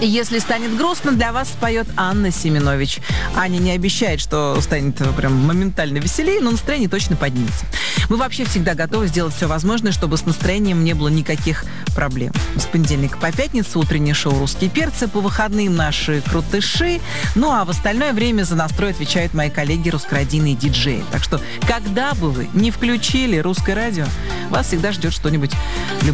Если станет грустно, для вас споет Анна Семенович. Аня не обещает, что станет прям моментально веселее, но настроение точно поднимется. Мы вообще всегда готовы сделать все возможное, чтобы с настроением не было никаких проблем. С понедельника по пятницу утреннее шоу «Русские перцы», по выходным наши крутыши. Ну а в остальное время за настрой отвечают мои коллеги русскородийные диджеи. Так что, когда бы вы не включили русское радио, вас всегда ждет что-нибудь